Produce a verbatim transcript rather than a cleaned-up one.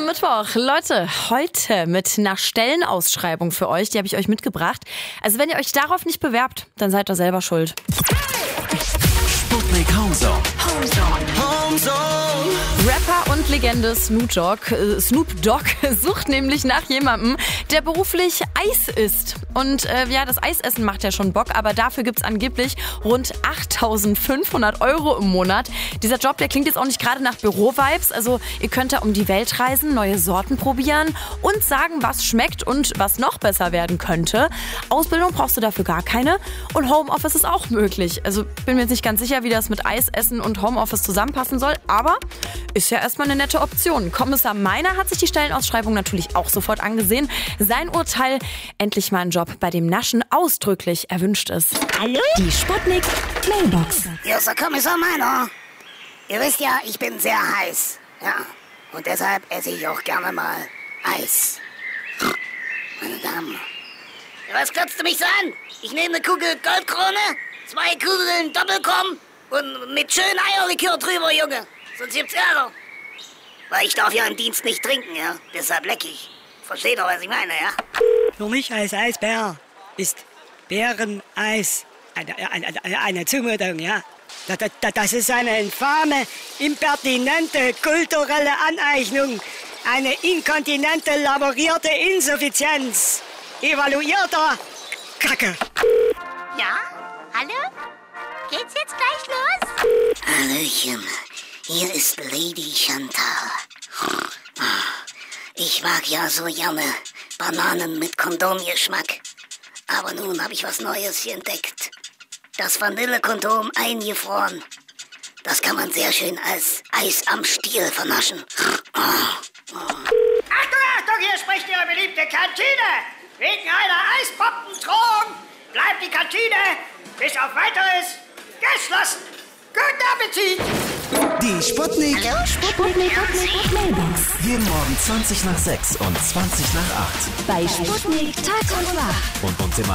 am Mittwoch. Leute, heute mit einer Stellenausschreibung für euch, die habe ich euch mitgebracht. Also wenn ihr euch darauf nicht bewerbt, dann seid ihr selber schuld. Sputnik Homezone. Rapper und Legende Snoop Dogg, äh, Snoop Dogg sucht nämlich nach jemandem, der beruflich Eis isst. Und äh, ja, das Eisessen macht ja schon Bock, aber dafür gibt's angeblich rund achttausendfünfhundert Euro im Monat. Dieser Job, der klingt jetzt auch nicht gerade nach Büro-Vibes. Also ihr könnt da um die Welt reisen, neue Sorten probieren und sagen, was schmeckt und was noch besser werden könnte. Ausbildung brauchst du dafür gar keine und Homeoffice ist auch möglich. Also bin mir jetzt nicht ganz sicher, wie das mit Eisessen und Homeoffice zusammenpassen soll, aber ist ja erstmal eine nette Option. Kommissar Meiner hat sich die Stellenausschreibung natürlich auch sofort angesehen. Sein Urteil, endlich mal ein Job, bei dem Naschen ausdrücklich erwünscht ist. Hallo? Die Sputnik Mailbox. Hier ist der Kommissar Meiner. Ihr wisst ja, ich bin sehr heiß. Ja, und deshalb esse ich auch gerne mal Eis. Meine Damen. Ja, was klotzt du mich so an? Ich nehme eine Kugel Goldkrone, zwei Kugeln Doppelkorn und mit schön Eierlikör drüber, Junge. Sonst gibt's Ärger. Weil ich darf ja im Dienst nicht trinken, ja. Deshalb leck ich. Versteht doch, was ich meine, ja? Für mich als Eisbär ist Bäreneis eine, eine, eine, eine Zumutung, ja. Das, das, das ist eine infame, impertinente kulturelle Aneignung. Eine inkontinente, laborierte Insuffizienz. Evaluierter Kacke. Ja? Hallo? Geht's jetzt gleich los? Hallöchen, hier ist Lady Chantal. Ich mag ja so gerne Bananen mit Kondomgeschmack. Aber nun habe ich was Neues hier entdeckt. Das Vanillekondom eingefroren. Das kann man sehr schön als Eis am Stiel vernaschen. Achtung, Achtung, hier spricht Ihre beliebte Kantine. Wegen einer Eispoppendrohung bleibt die Kantine bis auf Weiteres geschlossen. Guten Appetit! Die Sputnik. Hallo, Sputnik Mailbox. Jeden Morgen zwanzig nach sechs und zwanzig nach acht. Bei Sputnik Tag und Nacht. Und uns immer